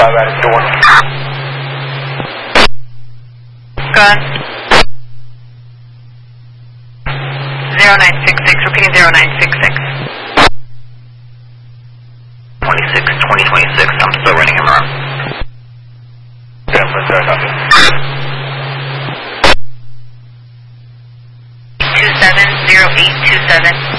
5 out of door. Go ahead. 0966, repeating 0966. 2026, I'm still running him around. Definitely, sir, copy. 270827.